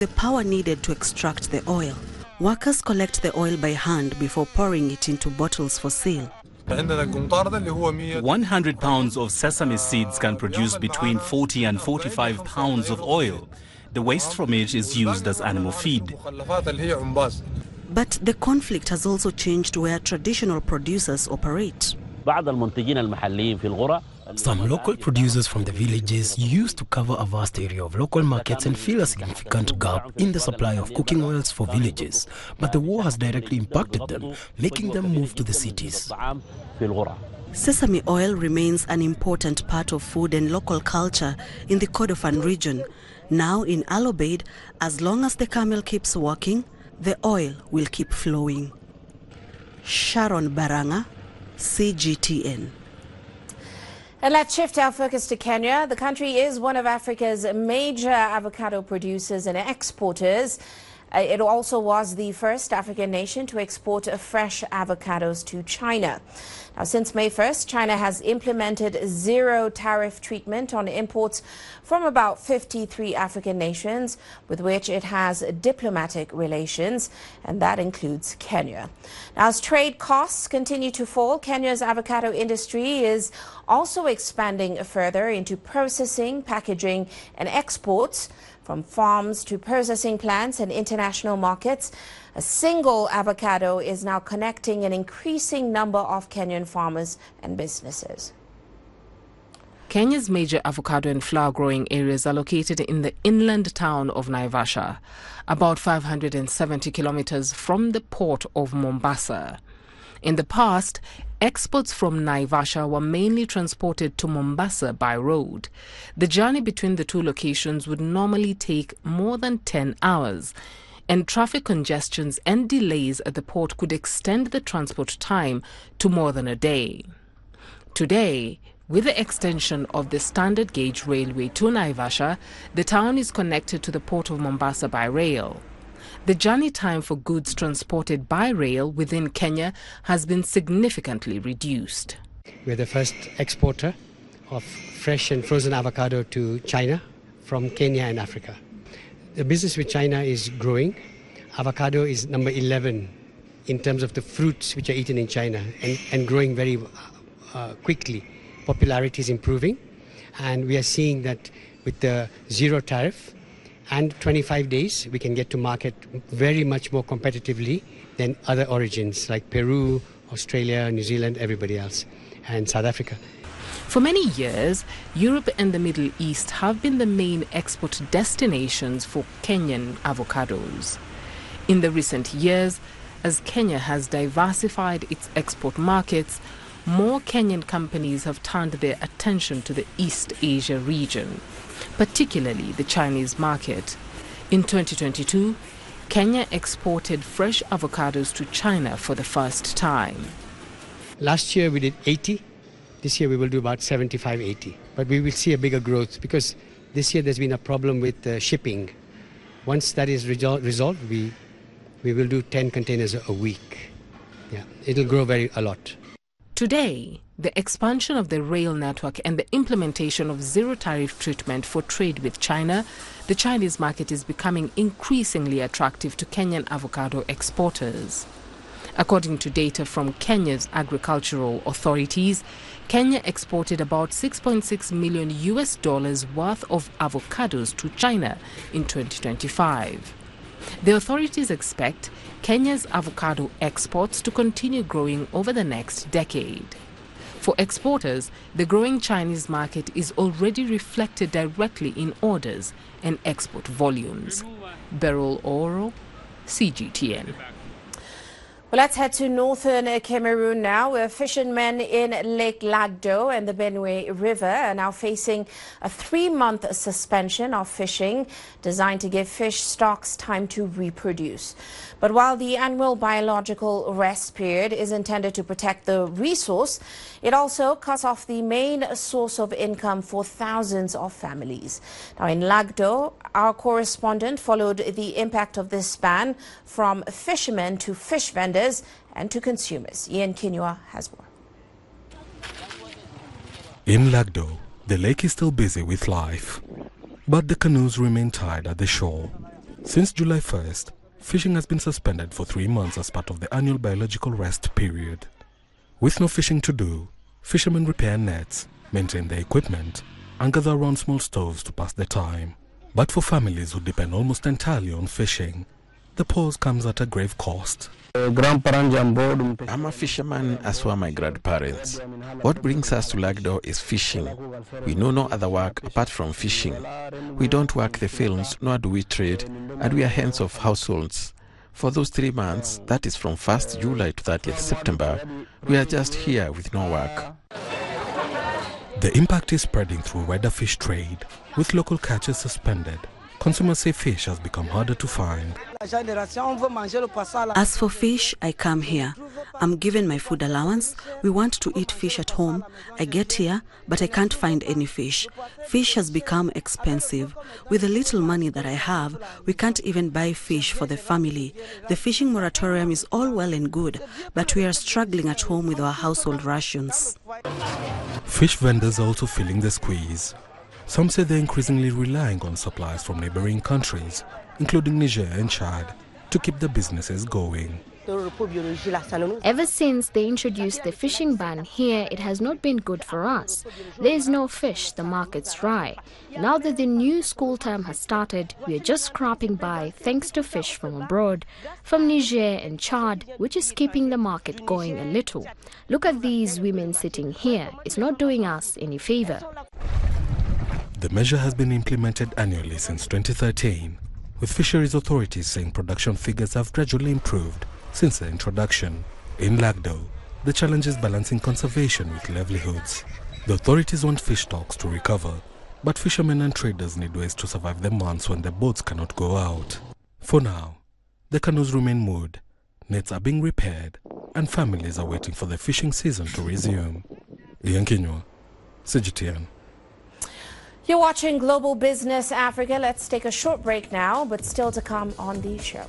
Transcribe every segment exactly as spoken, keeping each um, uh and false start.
The power needed to extract the oil. Workers collect the oil by hand before pouring it into bottles for sale. one hundred pounds of sesame seeds can produce between forty and forty-five pounds of oil. The waste from it is used as animal feed. But the conflict has also changed where traditional producers operate. Some local producers from the villages used to cover a vast area of local markets and fill a significant gap in the supply of cooking oils for villages. But the war has directly impacted them, making them move to the cities. Sesame oil remains an important part of food and local culture in the Kordofan region. Now in Al Obeid, as long as the camel keeps walking, the oil will keep flowing. Sharon Baranga, C G T N. And let's shift our focus to Kenya. The country is one of Africa's major avocado producers and exporters. Uh, it also was the first African nation to export uh, fresh avocados to China. Now, since May first, China has implemented zero tariff treatment on imports from about fifty-three African nations with which it has diplomatic relations, and that includes Kenya. Now, as trade costs continue to fall, Kenya's avocado industry is also expanding further into processing, packaging, and exports. From farms to processing plants and international markets, a single avocado is now connecting an increasing number of Kenyan farmers and businesses. Kenya's major avocado and flower growing areas are located in the inland town of Naivasha, about five hundred seventy kilometers from the port of Mombasa. In the past, exports from Naivasha were mainly transported to Mombasa by road. The journey between the two locations would normally take more than ten hours, and traffic congestions and delays at the port could extend the transport time to more than a day. Today, with the extension of the standard gauge railway to Naivasha, the town is connected to the port of Mombasa by rail. The journey time for goods transported by rail within Kenya has been significantly reduced. We're the first exporter of fresh and frozen avocado to China from Kenya and Africa. The business with China is growing. Avocado is number eleven in terms of the fruits which are eaten in China, and, and growing very uh, quickly. Popularity is improving, and we are seeing that with the zero tariff and twenty-five days, we can get to market very much more competitively than other origins like Peru, Australia, New Zealand, everybody else, and South Africa. For many years, Europe and the Middle East have been the main export destinations for Kenyan avocados. In the recent years, as Kenya has diversified its export markets, more Kenyan companies have turned their attention to the East Asia region, particularly the Chinese market. In twenty twenty-two, Kenya exported fresh avocados to China for the first time. Last year we did eighty. This year we will do about seventy-five, eighty. But we will see a bigger growth because this year there's been a problem with uh, shipping. Once that is resol resolved, we, we will do ten containers a week. Yeah, it'll grow very a lot. Today, the expansion of the rail network and the implementation of zero tariff treatment for trade with China, the Chinese market is becoming increasingly attractive to Kenyan avocado exporters. According to data from Kenya's agricultural authorities, Kenya exported about six point six million U S dollars worth of avocados to China in twenty twenty-five. The authorities expect Kenya's avocado exports to continue growing over the next decade. For exporters, the growing Chinese market is already reflected directly in orders and export volumes. Beryl Oro, C G T N. Well, let's head to northern Cameroon now, where fishermen in Lake Lagdo and the Benue River are now facing a three-month suspension of fishing designed to give fish stocks time to reproduce. But while the annual biological rest period is intended to protect the resource, it also cuts off the main source of income for thousands of families. Now, in Lagdo, our correspondent followed the impact of this ban from fishermen to fish vendors and to consumers. Ian Kinua has more. In Lagdo, the lake is still busy with life, but the canoes remain tied at the shore. Since July first, fishing has been suspended for three months as part of the annual biological rest period. With no fishing to do, fishermen repair nets, maintain their equipment, and gather around small stoves to pass the time. But for families who depend almost entirely on fishing, the pause comes at a grave cost. I'm a fisherman, as were my grandparents. What brings us to Lagdo is fishing. We know no other work apart from fishing. We don't work the fields, nor do we trade, and we are hands of households. For those three months, that is from first July to thirtieth September, we are just here with no work. The impact is spreading through wider fish trade. With local catches suspended, consumers say fish has become harder to find. As for fish, I come here. I'm given my food allowance. We want to eat fish at home. I get here, but I can't find any fish. Fish has become expensive. With the little money that I have, we can't even buy fish for the family. The fishing moratorium is all well and good, but we are struggling at home with our household rations. Fish vendors are also feeling the squeeze. Some say they're increasingly relying on supplies from neighboring countries, including Niger and Chad, to keep the businesses going. Ever since they introduced the fishing ban here, it has not been good for us. There is no fish, the market's dry. Now that the new school term has started, we are just scraping by thanks to fish from abroad, from Niger and Chad, which is keeping the market going a little. Look at these women sitting here. It's not doing us any favor. The measure has been implemented annually since twenty thirteen, with fisheries authorities saying production figures have gradually improved since the introduction. In Lagdo, the challenge is balancing conservation with livelihoods. The authorities want fish stocks to recover, but fishermen and traders need ways to survive the months when their boats cannot go out. For now, the canoes remain moored, nets are being repaired, and families are waiting for the fishing season to resume. Ian Kinywa, C G T N. You're watching Global Business Africa. Let's take a short break now, but still to come on the show.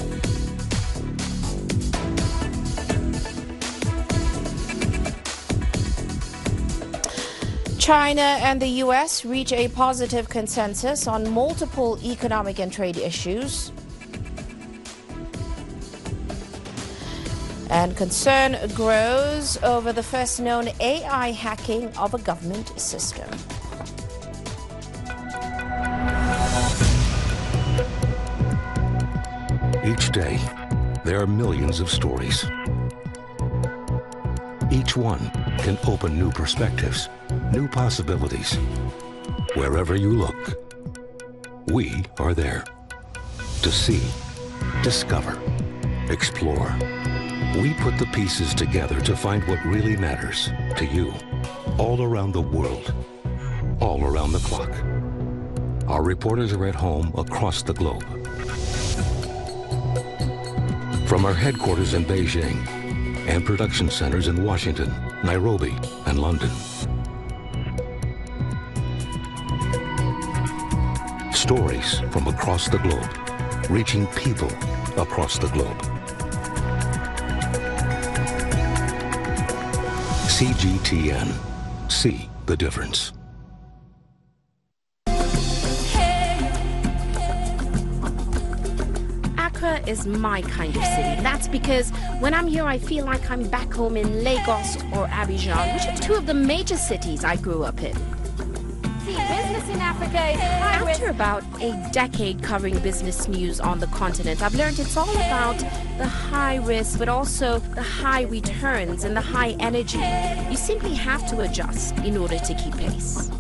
China and the U S reach a positive consensus on multiple economic and trade issues. And concern grows over the first known A I hacking of a government system. Each day, there are millions of stories. Each one can open new perspectives, new possibilities. Wherever you look, we are there to see, discover, explore. We put the pieces together to find what really matters to you, all around the world, all around the clock. Our reporters are at home across the globe. From our headquarters in Beijing and production centers in Washington, Nairobi, and London. Stories from across the globe, reaching people across the globe. C G T N. See the difference. Accra is my kind of city. That's because when I'm here, I feel like I'm back home in Lagos or Abidjan, which are two of the major cities I grew up in. See, business in Africa is high risk. After about a decade covering business news on the continent, I've learned it's all about the high risk, but also the high returns and the high energy. You simply have to adjust in order to keep pace.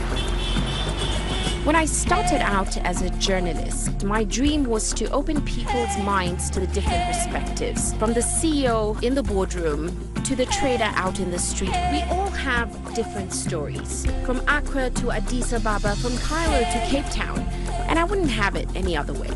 When I started out as a journalist, my dream was to open people's minds to the different perspectives. From the C E O in the boardroom to the trader out in the street, we all have different stories. From Accra to Addis Ababa, from Cairo to Cape Town, and I wouldn't have it any other way.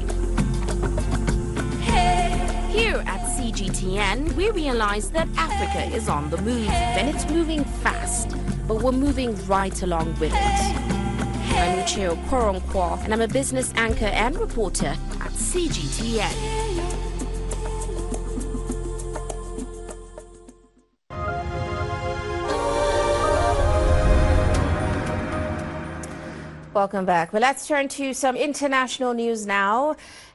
Here at C G T N, we realize that Africa is on the move, and it's moving fast, but we're moving right along with it. I'm Ucheo Koronkwo, and I'm a business anchor and reporter at C G T N. Welcome back. Well, let's turn to some international news now.